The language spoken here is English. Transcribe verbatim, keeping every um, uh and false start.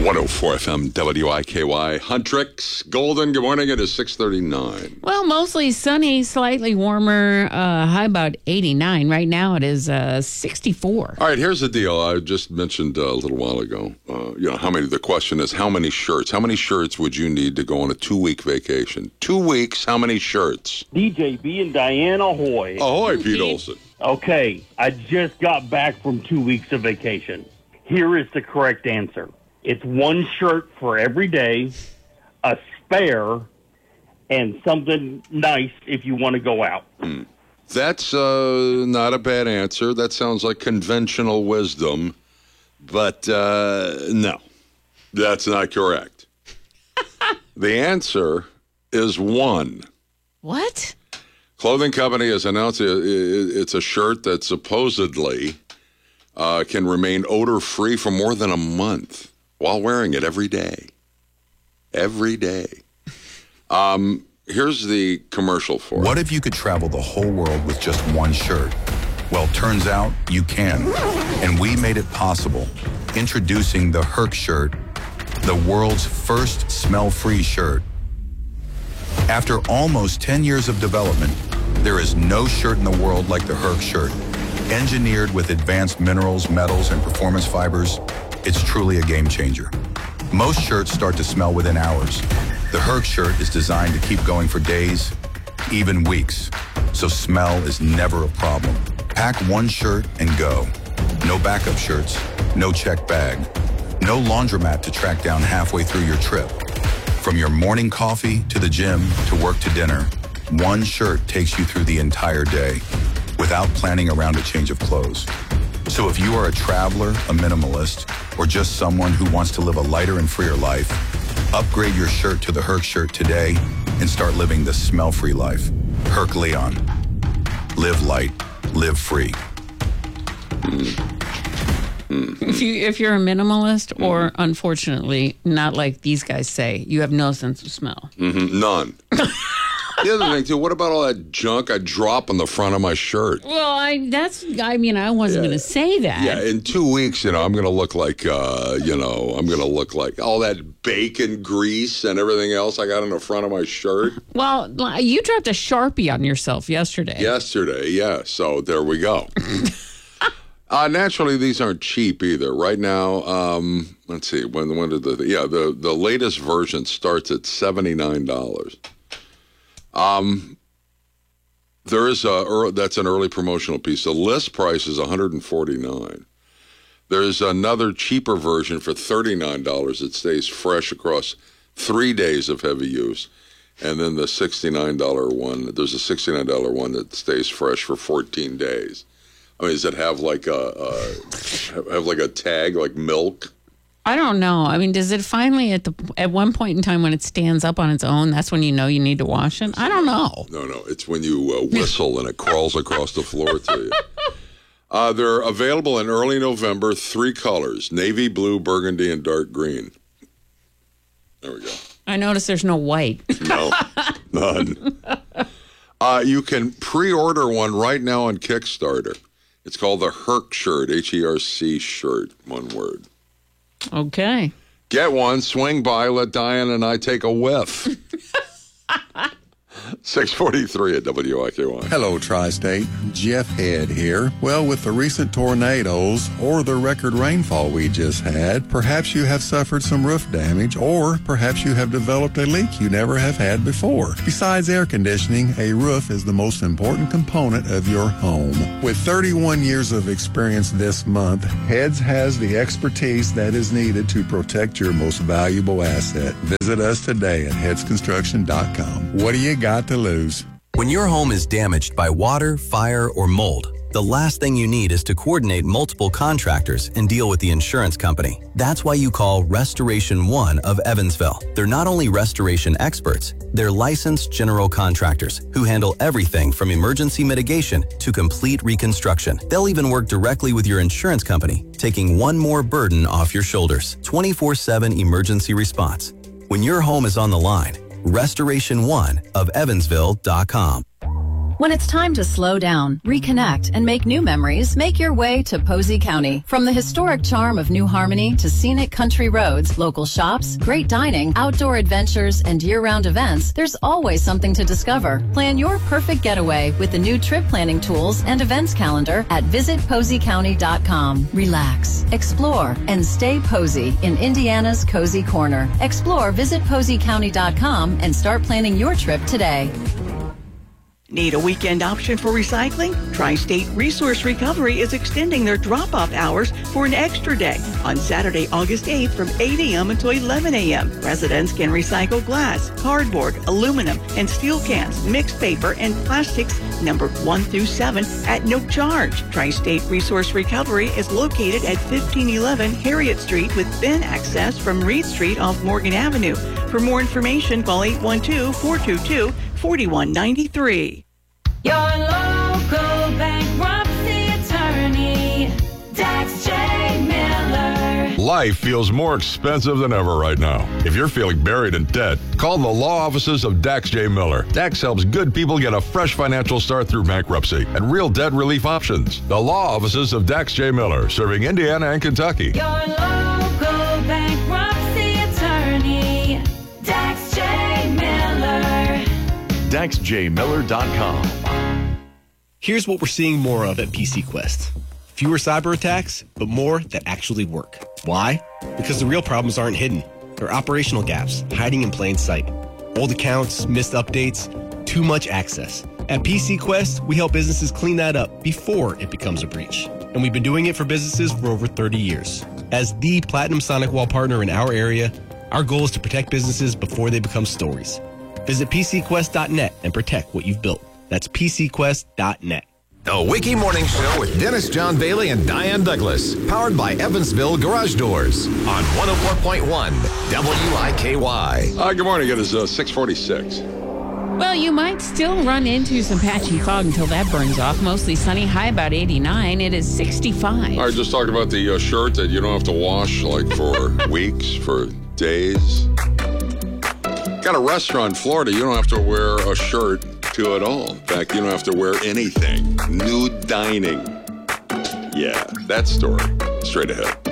one oh four F M W I K Y. Huntrix, Golden, good morning. It is six thirty-nine. Well, mostly sunny, slightly warmer, uh, high about eighty-nine. Right now it is uh, sixty-four. All right, here's the deal. I just mentioned uh, a little while ago, uh, you know, how many, the question is, how many shirts? How many shirts would you need to go on a two-week vacation? Two weeks, how many shirts? D J B and Diane, ahoy. Ahoy, Pete Olson. Okay, I just got back from two weeks of vacation. Here is the correct answer. It's one shirt for every day, a spare, and something nice if you want to go out. Hmm. That's uh, not a bad answer. That sounds like conventional wisdom, but uh, no, that's not correct. The answer is one. What? Clothing company has announced it's a shirt that supposedly uh, can remain odor-free for more than a month while wearing it every day. Every day. Um, here's the commercial for it. What if you could travel the whole world with just one shirt? Well, turns out you can. And we made it possible. Introducing the Herc shirt, the world's first smell-free shirt. After almost ten years of development, there is no shirt in the world like the Herc shirt. Engineered with advanced minerals, metals, and performance fibers, it's truly a game changer. Most shirts start to smell within hours. The Herc shirt is designed to keep going for days, even weeks, so smell is never a problem. Pack one shirt and go. No backup shirts, no check bag, no laundromat to track down halfway through your trip. From your morning coffee to the gym to work to dinner, one shirt takes you through the entire day without planning around a change of clothes. So if you are a traveler, a minimalist, or just someone who wants to live a lighter and freer life, upgrade your shirt to the Herc shirt today and start living the smell-free life. Herc Leon. Live light, live free. If you if you're a minimalist, or unfortunately not like these guys say, you have no sense of smell. Mm-hmm. None. The other thing, too, what about all that junk I drop on the front of my shirt? Well, I that's I mean, I wasn't Yeah. going to say that. Yeah, in two weeks, you know, I'm going to look like, uh, you know, I'm going to look like all that bacon grease and everything else I got on the front of my shirt. Well, you dropped a Sharpie on yourself yesterday. Yesterday, yeah, so there we go. uh, naturally, these aren't cheap either. Right now, um, let's see, when, when did the, yeah, the, the latest version starts at seventy-nine dollars. Um, there is a, that's an early promotional piece. The list price is one hundred forty-nine dollars. There's another cheaper version for thirty-nine dollars. It stays fresh across three days of heavy use. And then the sixty-nine dollars one, there's a sixty-nine dollars one that stays fresh for fourteen days. I mean, does it have like a, a have like a tag, like milk? I don't know. I mean, does it finally at the at one point in time when it stands up on its own, that's when you know you need to wash it? I don't know. No, no. It's when you uh, whistle and it crawls across the floor to you. Uh, they're available in early November, three colors, navy, blue, burgundy, and dark green. There we go. I noticed there's no white. No, none. Uh, you can pre-order one right now on Kickstarter. It's called the Herc shirt, H E R C shirt, one word. Okay. Get one, swing by, let Diane and I take a whiff. six forty-three at W I K Y. Hello, Tri-State. Jeff Head here. Well, with the recent tornadoes or the record rainfall we just had, perhaps you have suffered some roof damage, or perhaps you have developed a leak you never have had before. Besides air conditioning, a roof is the most important component of your home. With thirty-one years of experience this month, Heads has the expertise that is needed to protect your most valuable asset. Visit us today at heads construction dot com. What do you got to lose? When your home is damaged by water, fire, or mold, the last thing you need is to coordinate multiple contractors and deal with the insurance company. That's why you call Restoration One of Evansville. They're not only restoration experts, they're licensed general contractors who handle everything from emergency mitigation to complete reconstruction. They'll even work directly with your insurance company, taking one more burden off your shoulders. twenty-four seven emergency response. When your home is on the line, Restoration One of Evansville dot com. When it's time to slow down, reconnect, and make new memories, make your way to Posey County. From the historic charm of New Harmony to scenic country roads, local shops, great dining, outdoor adventures, and year-round events, there's always something to discover. Plan your perfect getaway with the new trip planning tools and events calendar at visit posey county dot com. Relax, explore, and stay Posey in Indiana's Cozy Corner. Explore visit posey county dot com and start planning your trip today. Need a weekend option for recycling? Tri-State Resource Recovery is extending their drop-off hours for an extra day on Saturday, August eighth from eight a.m. until eleven a.m. Residents can recycle glass, cardboard, aluminum, and steel cans, mixed paper, and plastics numbered one through seven at no charge. Tri-State Resource Recovery is located at fifteen eleven Harriet Street with bin access from Reed Street off Morgan Avenue. For more information, call eight one two, four two two, four one nine three. Your local bankruptcy attorney, Dax J. Miller. Life feels more expensive than ever right now. If you're feeling buried in debt, call the law offices of Dax J. Miller. Dax helps good people get a fresh financial start through bankruptcy and real debt relief options. The law offices of Dax J. Miller, serving Indiana and Kentucky. Your local bankruptcy attorney, Dax J. Miller. Dax J Miller dot com. Here's what we're seeing more of at P C Quest. Fewer cyber attacks, but more that actually work. Why? Because the real problems aren't hidden. They're operational gaps, hiding in plain sight. Old accounts, missed updates, too much access. At P C Quest, we help businesses clean that up before it becomes a breach. And we've been doing it for businesses for over thirty years. As the Platinum SonicWall partner in our area, our goal is to protect businesses before they become stories. Visit P C Quest dot net and protect what you've built. That's P C Quest dot net. The Wiki Morning Show with Dennis John Bailey and Diane Douglas. Powered by Evansville Garage Doors on one oh four point one W I K Y. Uh, good morning. It is uh, six forty-six. Well, you might still run into some patchy fog until that burns off. Mostly sunny, high about eighty-nine. It is sixty-five. All right, just talking about the uh, shirt that you don't have to wash like for weeks, for days. Got a restaurant in Florida, you don't have to wear a shirt to at all. In fact, you don't have to wear anything. Nude dining. Yeah, that story. Straight ahead.